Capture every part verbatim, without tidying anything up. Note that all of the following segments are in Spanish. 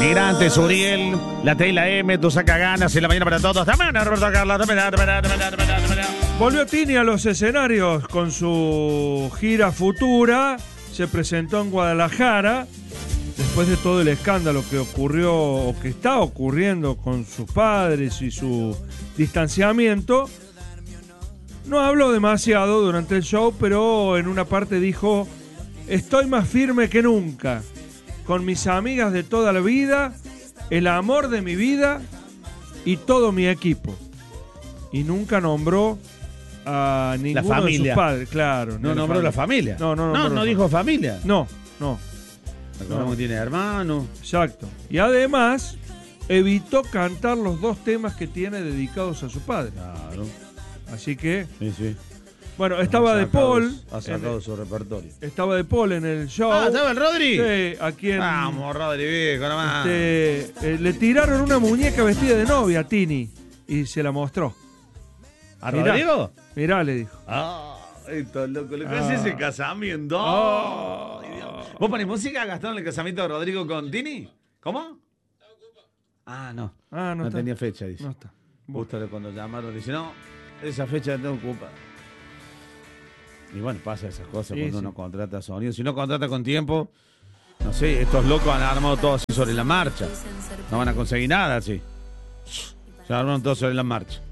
Migrantes, Uriel, la T y la M, tú saca ganas en la mañana para todos. Roberto Carlos, volvió Tini a los escenarios con su gira futura. Se presentó en Guadalajara después de todo el escándalo que ocurrió o que está ocurriendo con sus padres y su distanciamiento. No habló demasiado durante el show, pero en una parte dijo: estoy más firme que nunca, con mis amigas de toda la vida, el amor de mi vida y todo mi equipo. Y nunca nombró a ninguno La familia. de sus padres, claro. No la nombró familia. la familia. No, no, no, nombró no, la dijo familia. No, no. Recordemos No. que tiene hermano. Exacto. Y además evitó cantar los dos temas que tiene dedicados a su padre. Claro. Así que, Sí, sí. bueno, estaba Ha de sacado- Paul. Ha sacado en- su repertorio. Estaba de Paul en el show. Ah, ¿estaba el Rodri? Sí, aquí en. Vamos, Rodri, viejo, nomás. Este, eh, le tiraron una muñeca vestida de novia a Tini y se la mostró. ¿A Mirá. Rodrigo? Mirá, le dijo. Ah, esto es loco. Lo que Ah. hace ese casamiento. Ah. Ay, Dios. ¿Vos ponés música, Gastón, en el casamiento de Rodrigo con Tini? ¿Cómo? Ah, no. Ah, no, No está. tenía fecha, dice. No está. Justo cuando llamaron, dice, no, esa fecha la tengo ocupada. Y bueno, pasa esas cosas Sí, cuando sí. uno contrata sonido. Si no contrata con tiempo, no sé, estos locos han armado todo así sobre la marcha. No van a conseguir nada así. Se armaron todo sobre la marcha.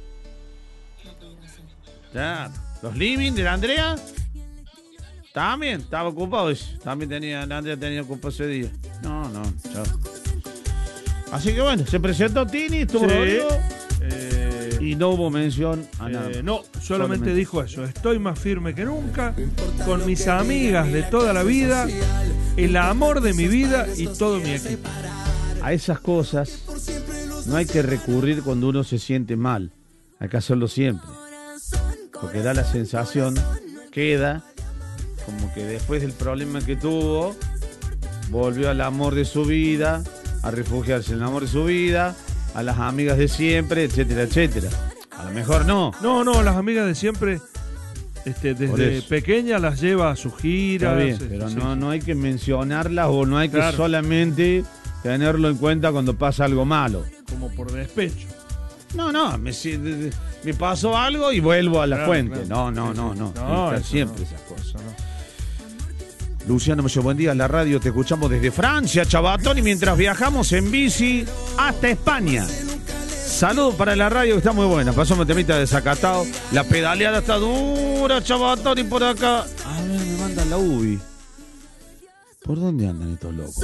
Ya, los living de la Andrea también estaba ocupado. dice. También tenía, la Andrea tenía ocupado ese día. No, no, chao. Así que bueno, se presentó Tini, estuvo Sí. Rodrigo. Eh, Y no hubo mención a nada. eh, no, solamente, Solamente. dijo eso. Estoy más firme que nunca, con mis amigas de toda la vida, el amor de mi vida y todo mi equipo. A esas cosas no hay que recurrir cuando uno se siente mal. Hay que hacerlo siempre. Porque da la sensación, queda, como que después del problema que tuvo, volvió al amor de su vida, a refugiarse en el amor de su vida, a las amigas de siempre, etcétera, etcétera. A lo mejor no. No, no, las amigas de siempre, este, Por desde eso. pequeña las lleva a sus giras. Está bien, eh, pero sí, no, sí. no hay que mencionarlas o no hay que Claro. solamente tenerlo en cuenta cuando pasa algo malo. Como por despecho. No, no, me, si- de- de- me pasó algo y vuelvo a la Claro, fuente. claro. No, no, Sí, no, sí. no. No, Evitar eso siempre no. esas cosas. Eso no. Luciano Mello, buen día en la radio. Te escuchamos desde Francia, Chabatón, y mientras viajamos en bici hasta España. Saludos para la radio que está muy buena. Pasamos temita desacatado. La pedaleada está dura, Chabatón, y por acá. A ver, me mandan la U B I. ¿Por dónde andan estos locos?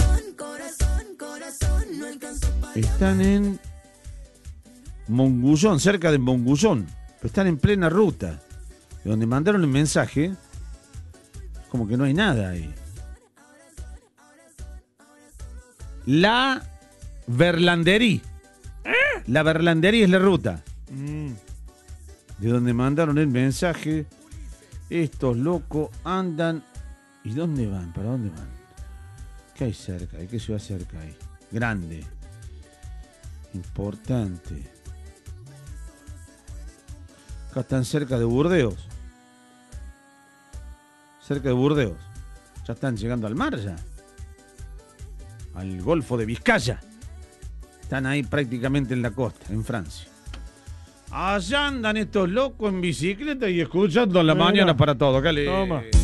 Están en Mongullón, cerca de Mongullón. Están en plena ruta. De donde mandaron el mensaje, como que no hay nada ahí. La Verlandería. La Verlandería es la ruta. Mm. De donde mandaron el mensaje. Estos locos andan. ¿Y dónde van? ¿Para dónde van? ¿Qué hay cerca? ¿Qué ciudad cerca hay? Grande. Importante. Acá están cerca de Burdeos. Cerca de Burdeos. Ya están llegando al mar ya. Al Golfo de Vizcaya. Están ahí prácticamente en la costa, en Francia. Allá andan estos locos en bicicleta y escuchando en la Mira. mañana para todo. Qué lindo. Toma.